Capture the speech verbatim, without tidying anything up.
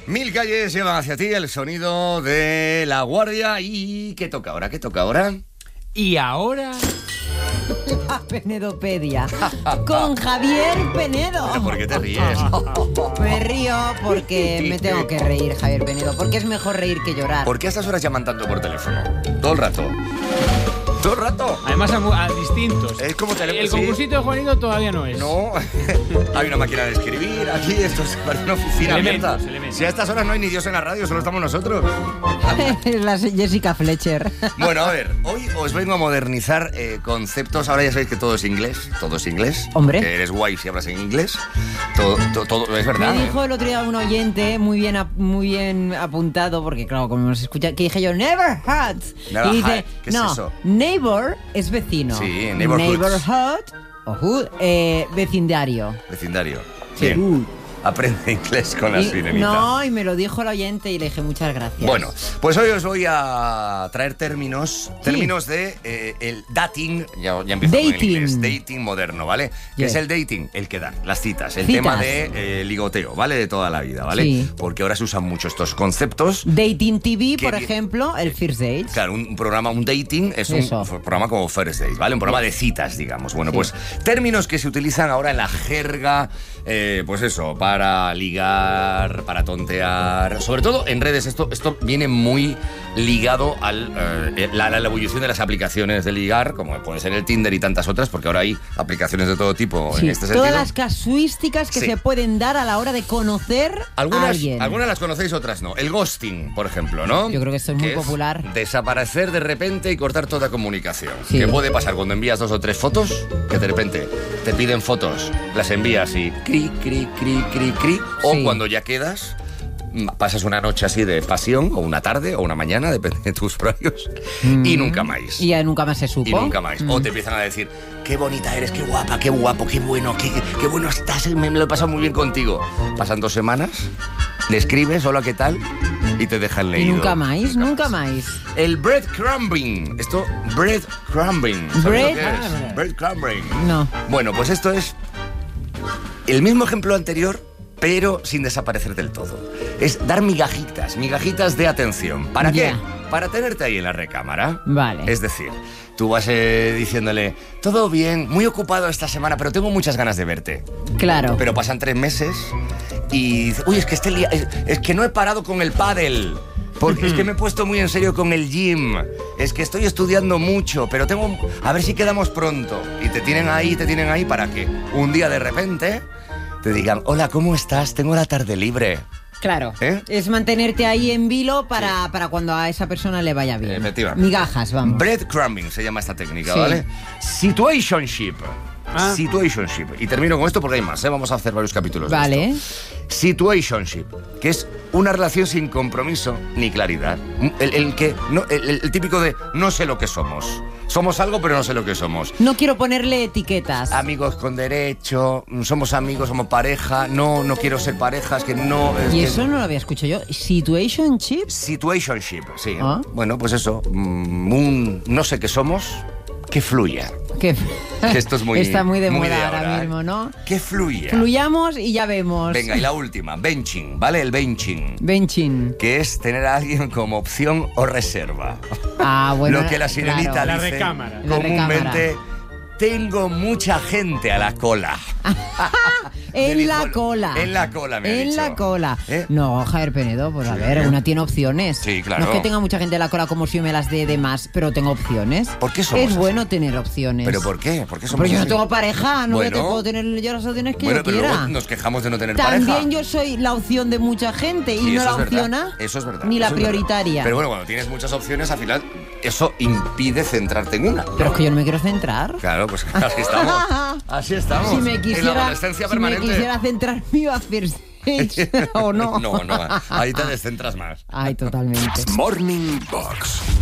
Mil calles llevan hacia ti el sonido de La Guardia. ¿Y qué toca ahora? ¿Qué toca ahora? Y ahora... La Penedopedia con Javier Penedo. ¿Por qué te ríes? Me río porque me tengo que reír, Javier Penedo, porque es mejor reír que llorar. ¿Por qué a estas horas llaman tanto por teléfono? Todo el rato. Todo el rato. Además a, a distintos. Es como teléfono. El concursito de Juanito todavía no es. No, hay una máquina de escribir aquí, esto es para una oficina Elementos, abierta. elementos. Si a estas horas no hay ni Dios en la radio, solo estamos nosotros. La Jessica Fletcher. Bueno, a ver, hoy os vengo a modernizar eh, conceptos. Ahora ya sabéis que todo es inglés, todo es inglés. Hombre. Que eres guay si hablas en inglés. Todo, todo, todo es verdad. Me dijo el otro día un oyente muy bien, ap- muy bien apuntado, porque claro, como nos escucha, que dije yo, never had. Never y dice, had. ¿Qué es no, eso? neighbor es vecino. Sí, neighborhoods. Neighborhood, o hood, eh, vecindario. Vecindario. Sí. Bien. Aprende inglés con la Y- sirenita. no, y me lo dijo el oyente y le dije muchas gracias. Bueno, pues hoy os voy a traer términos, términos de eh, el dating, ya, ya empiezo con el Dating. inglés, dating moderno, ¿vale? ¿Qué Yes. es el dating? El quedar, las citas, el Citas. tema de eh, ligoteo, ¿vale? De toda la vida, ¿vale? Sí. Porque ahora se usan mucho estos conceptos. Dating T V, Qué por bien. ejemplo, el First Date. Claro, un programa, un dating es un Eso. f- programa como First Dates, ¿vale? Un programa de citas, digamos. Bueno, Sí. pues términos que se utilizan ahora en la jerga, eh, pues eso, para ligar, para tontear, sobre todo en redes. Esto, esto viene muy ligado a eh, la, la evolución de las aplicaciones de ligar, como puede ser el Tinder y tantas otras, porque ahora hay aplicaciones de todo tipo Sí, en este sentido. todas las casuísticas que Sí. se pueden dar a la hora de conocer a Algunas, alguien. algunas las conocéis, otras no. El ghosting, por ejemplo, ¿no? Yo creo que esto es muy Que popular. Desaparecer de repente y cortar toda comunicación. Sí. ¿Qué puede pasar cuando envías dos o tres fotos? Que de repente te piden fotos, las envías y cri, cri, cri, cri, cri. O Sí. cuando ya quedas, mm, pasas una noche así de pasión, o una tarde, o una mañana, depende de tus horarios, y nunca más. Y ya nunca más se supo. Y nunca más. Mm. O te empiezan a decir, qué bonita eres, qué guapa, qué guapo, qué bueno, qué, qué bueno estás, me, me lo he pasado muy bien contigo. Pasan dos semanas, le escribes, hola, ¿qué tal? Y te dejan Y leído. nunca más, nunca más. El breadcrumbing. Esto, breadcrumbing. ¿Sabes Bread- lo que es? Breadcrumbing. No. Bueno, pues esto es el mismo ejemplo anterior, pero sin desaparecer del todo. Es dar migajitas, migajitas de atención. ¿Para qué? Ya. Para tenerte ahí en la recámara. Vale. Es decir, tú vas eh, diciéndole, todo bien, muy ocupado esta semana, pero tengo muchas ganas de verte. Claro. Pero pasan tres meses y dice, uy, es que este lia- es, es que no he parado con el pádel. Porque es que me he puesto muy en serio con el gym. Es que estoy estudiando mucho, pero tengo... A ver si quedamos pronto. Y te tienen ahí, te tienen ahí para que un día de repente te digan, hola, ¿cómo estás? Tengo la tarde libre. Claro. ¿Eh? Es mantenerte ahí en vilo para, para cuando a esa persona le vaya bien. Efectivamente. Migajas, vamos. Breadcrumbing se llama esta técnica, Sí. ¿vale? Situationship. Ah. Situationship. Y termino con esto porque hay más, ¿eh? Vamos a hacer varios capítulos de Vale. esto. Situationship, que es una relación sin compromiso ni claridad. El, el que no, el, el típico de no sé lo que somos. Somos algo, pero no sé lo que somos. No quiero ponerle etiquetas. Amigos con derecho, somos amigos, somos pareja, no, no quiero ser pareja, es que no... Es Y que- eso no lo había escuchado yo. Situationship. Situationship, sí. Ah. Bueno, pues eso, mm, un no sé qué somos, que fluya. Que Que esto es muy... está muy de muy moda de ahora ahora, ¿eh? mismo, ¿no? Que fluya. Fluyamos y ya vemos. Venga, y la última, benching, ¿vale? El benching. Benching. Que es tener a alguien como opción o reserva. Ah, bueno. Lo que la sirenita claro. La dice recámara. La comúnmente, tengo mucha gente a la cola. Me En dijo- la cola. En la cola, me ha En dicho. la cola. ¿Eh? No, Javier Penedo, pues a ver, una tiene opciones. Sí, claro. No es que tenga mucha gente en la cola como si yo me las dé de más, pero tengo opciones. ¿Por qué somos Es así? bueno tener opciones. ¿Pero por qué? ¿Por qué somos Porque yo no así? tengo pareja, no Bueno. te puedo tener yo las opciones que Bueno, yo pero quiera. luego nos quejamos de no tener También pareja. yo soy la opción de mucha gente y Sí, no eso la es verdad. opción A, Eso es verdad. ni la eso es verdad. prioritaria. Pero bueno, cuando tienes muchas opciones, al final eso impide centrarte en una. Pero es que yo no me quiero centrar. Claro, pues así estamos. Así estamos. Si me En la quisiera, adolescencia si me permanente. quisiera centrar, me iba a hacer stage, o no. No, no, ahí te descentras más. Ay, totalmente. Morning Box.